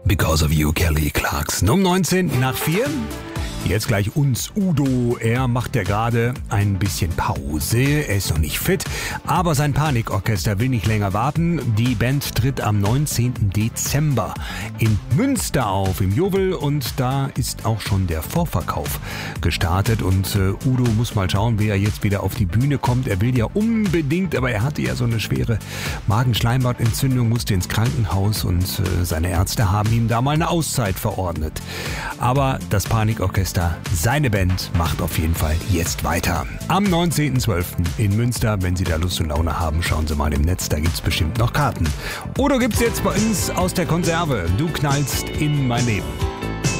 Because of You, Kelly Clarkson. Um 19 nach 4. Jetzt gleich uns Udo. Er macht ja gerade ein bisschen Pause. Er ist noch nicht fit, aber sein Panikorchester will nicht länger warten. Die Band tritt am 19. Dezember in Münster auf, im Jovel. Und da ist auch schon der Vorverkauf gestartet. Und Udo muss mal schauen, wie er jetzt wieder auf die Bühne kommt. Er will ja unbedingt, aber er hatte ja so eine schwere Magenschleimhautentzündung, musste ins Krankenhaus. Und seine Ärzte haben ihm da mal eine Auszeit verordnet. Aber das Panikorchester, seine Band, macht auf jeden Fall jetzt weiter. Am 19.12. in Münster, wenn Sie da Lust und Laune haben, schauen Sie mal im Netz, da gibt's bestimmt noch Karten. Oder gibt's jetzt bei uns aus der Konserve. Du knallst in mein Leben.